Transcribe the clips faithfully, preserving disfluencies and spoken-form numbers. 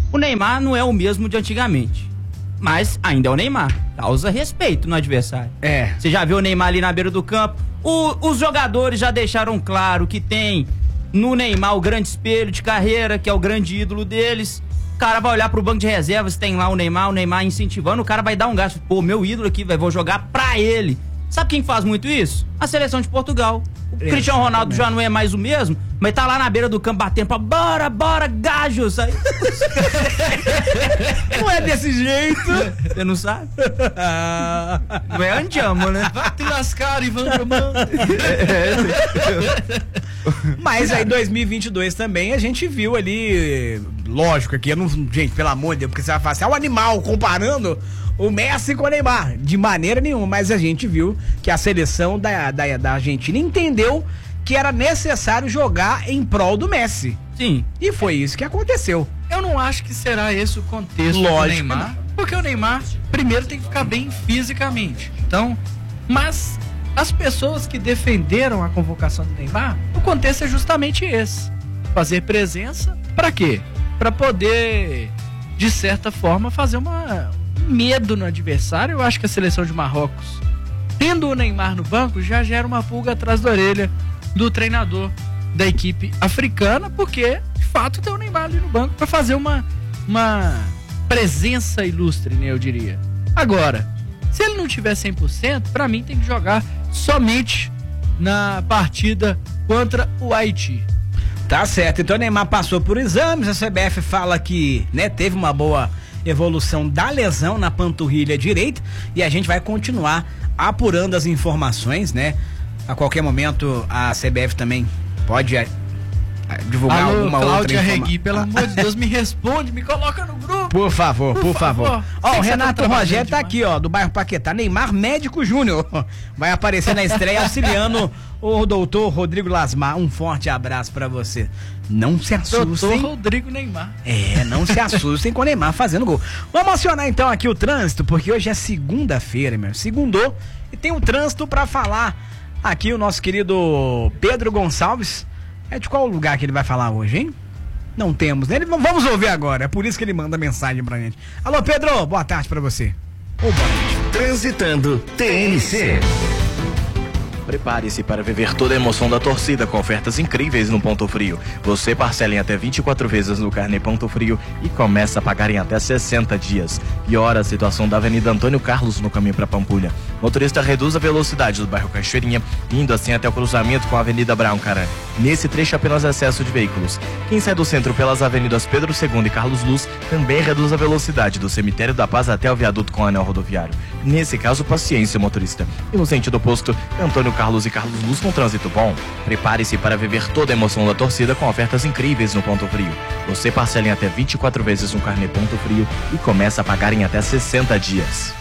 O Neymar não é o mesmo de antigamente, mas ainda é o Neymar. Causa respeito no adversário. É. Você já viu o Neymar ali na beira do campo? O, os jogadores já deixaram claro que tem no Neymar o grande espelho de carreira, que é o grande ídolo deles. O cara vai olhar pro banco de reservas, tem lá o Neymar, o Neymar incentivando, o cara vai dar um gasto. Pô, meu ídolo aqui, véio, vou jogar pra ele. Sabe quem faz muito isso? A seleção de Portugal. O Exatamente. Cristiano Ronaldo já não é mais o mesmo, mas tá lá na beira do campo batendo pra bora, bora, gajos. Aí... não é desse jeito. Você não sabe? Não é andiamo, né? Vai te lascar, Ivan Romão. Mas aí, dois mil e vinte e dois também, a gente viu ali, lógico, aqui, eu não, gente, pelo amor de Deus, porque você vai falar assim, é um animal comparando o Messi com o Neymar. De maneira nenhuma, mas a gente viu que a seleção da, da, da Argentina entendeu que era necessário jogar em prol do Messi. Sim. E foi isso que aconteceu. Eu não acho que será esse o contexto Lógico, do Neymar, porque o Neymar primeiro tem que ficar bem fisicamente. Então, mas as pessoas que defenderam a convocação do Neymar, o contexto é justamente esse. Fazer presença, pra quê? Pra poder, de certa forma, fazer uma medo no adversário. Eu acho que a seleção de Marrocos, tendo o Neymar no banco, já gera uma pulga atrás da orelha do treinador da equipe africana, porque de fato tem o Neymar ali no banco para fazer uma, uma presença ilustre, né, eu diria. Agora, se ele não tiver cem por cento, para mim tem que jogar somente na partida contra o Haiti. Tá certo, então o Neymar passou por exames, a C B F fala que, né, teve uma boa evolução da lesão na panturrilha direita e a gente vai continuar apurando as informações, né? A qualquer momento a C B F também pode a, a, divulgar Alô, alguma Cláudia outra informação. Regui, pelo amor de Deus, me responde, me coloca no grupo. Por favor, por, por favor. favor. Ó, o Renato Renato Rogério tá aqui, ó, do bairro Paquetá. Neymar Médico Júnior. Vai aparecer na estreia auxiliando o doutor Rodrigo Lasmar. Um forte abraço pra você. Não se assustem. doutor Rodrigo Neymar. É, não se assustem com o Neymar fazendo gol. Vamos acionar então aqui o trânsito, porque hoje é segunda-feira, meu. Segundou e tem um trânsito pra falar. Aqui o nosso querido Pedro Gonçalves. É de qual lugar que ele vai falar hoje, hein? Não temos, né? Vamos ouvir agora, é por isso que ele manda mensagem pra gente. Alô, Pedro, boa tarde pra você. Ou boa noite. Transitando T N C. Prepare-se para viver toda a emoção da torcida com ofertas incríveis no Ponto Frio. Você parcela em até vinte e quatro vezes no carnê Ponto Frio e começa a pagar em até sessenta dias. Piora a situação da Avenida Antônio Carlos no caminho para Pampulha. Motorista reduz a velocidade do bairro Cachoeirinha, indo assim até o cruzamento com a Avenida Brown Caran. Nesse trecho apenas excesso de veículos. Quem sai do centro pelas avenidas Pedro segundo e Carlos Luz também reduz a velocidade do Cemitério da Paz até o viaduto com o anel rodoviário. Nesse caso, paciência, motorista. E no sentido oposto, Antônio Carlos e Carlos Luz com trânsito bom. Prepare-se para viver toda a emoção da torcida com ofertas incríveis no Ponto Frio. Você parcela em até vinte e quatro vezes no carnê Ponto Frio e começa a pagar em até sessenta dias.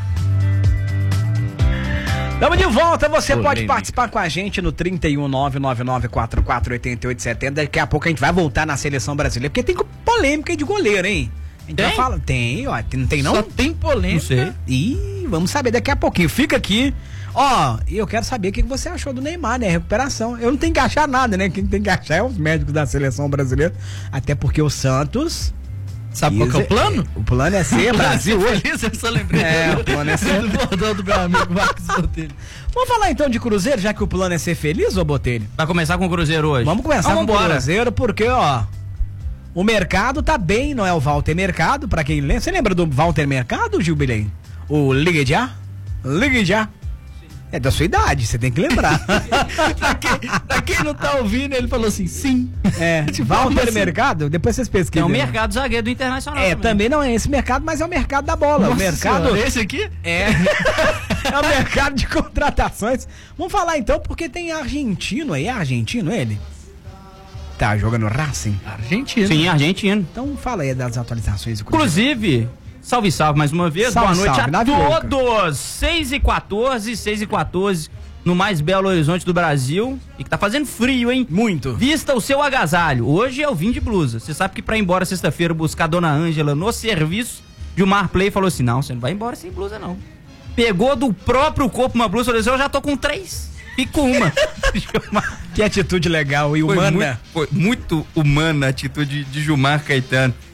Tamo de volta, você Polêmica. Pode participar com a gente no trinta e um, nove nove nove quatro quatro oito oito sete zero. Daqui a pouco a gente vai voltar na seleção brasileira, porque tem polêmica aí de goleiro, hein? A gente Tem? vai falar, tem, ó, não tem não? Só tem polêmica. Não sei. Ih, vamos saber daqui a pouquinho. Fica aqui. Ó, e eu quero saber o que você achou do Neymar, né? Recuperação. Eu não tenho que achar nada, né? Quem tem que achar é os médicos da seleção brasileira. Até porque o Santos... Sabe qual que é o plano? O plano é ser Brasil hoje. Feliz, eu só lembrei. É, o plano é ser... do bordão do meu amigo Marcos Botelho. Vamos falar então de Cruzeiro, já que o plano é ser feliz, ô Botelho? Vai começar com o Cruzeiro hoje? Vamos começar Vamos com o embora. Cruzeiro, porque, ó... O mercado tá bem, não é o Walter Mercado, pra quem lembra. Você lembra do Walter Mercado, Gilbilém? O Ligue Já? Ligue Já? É da sua idade, você tem que lembrar. pra, quem, pra quem não tá ouvindo, ele falou assim, sim. É, Tipo, Walter assim? Mercado, depois vocês pesquisam. É o mercado zagueiro do Internacional. É, também não é esse mercado, mas é o mercado da bola. Nossa o mercado. senhora, esse aqui? É. É o mercado de contratações. Vamos falar então, porque tem argentino aí. É argentino ele? Tá jogando Racing? Argentina. Sim, argentino. Então fala aí das atualizações do Cruzeiro. Inclusive, salve, salve mais uma vez. Salve, Boa noite salve, a nave louca. todos. seis e quatorze, seis e quatorze, no mais belo horizonte do Brasil. E que tá fazendo frio, hein? Muito. Vista o seu agasalho. Hoje eu vim de blusa. Você sabe que pra ir embora sexta-feira buscar a dona Ângela no serviço, Gilmar Play falou assim: não, você não vai embora sem blusa, não. Pegou do próprio corpo uma blusa, falou assim: eu já tô com três. E com uma. Que atitude legal e Foi humana. muito, foi muito humana a atitude de Gilmar Caetano.